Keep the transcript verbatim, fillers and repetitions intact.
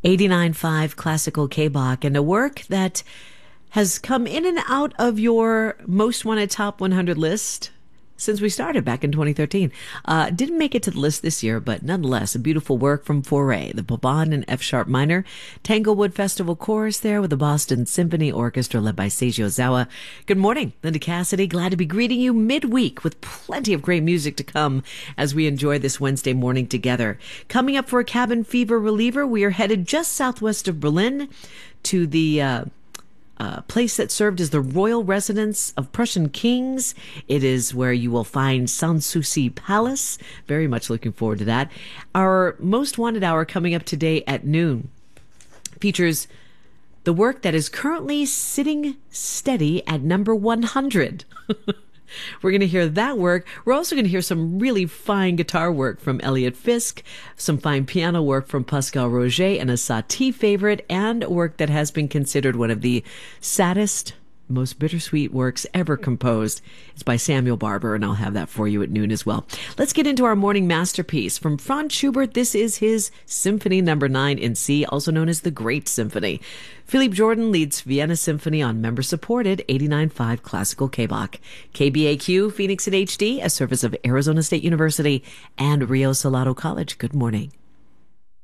eighty-nine point five Classical K-Bach, and a work that has come in and out of your most wanted top one hundred list since we started back in twenty thirteen. Uh, didn't make it to the list this year, but nonetheless, a beautiful work from Fauré, the Pavane in F-sharp minor, Tanglewood Festival Chorus there with the Boston Symphony Orchestra led by Seiji Ozawa. Good morning, Linda Cassidy. Glad to be greeting you midweek with plenty of great music to come as we enjoy this Wednesday morning together. Coming up for a cabin fever reliever, we are headed just southwest of Berlin to the uh, A place that served as the royal residence of Prussian kings. It is where you will find Sanssouci Palace. Very much looking forward to that. Our most wanted hour coming up today at noon features the work that is currently sitting steady at number one hundred. We're going to hear that work. We're also going to hear some really fine guitar work from Elliot Fisk, some fine piano work from Pascal Roger, and a Satie favorite, and work that has been considered one of the saddest, most bittersweet works ever composed. It's by Samuel Barber, and I'll have that for you at noon as well. Let's get into our morning masterpiece. From Franz Schubert, this is his Symphony Number nine in C, also known as the Great Symphony. Philippe Jordan leads Vienna Symphony on member-supported eighty-nine point five Classical K-Bach. K B A Q, Phoenix in H D, a service of Arizona State University and Rio Salado College. Good morning.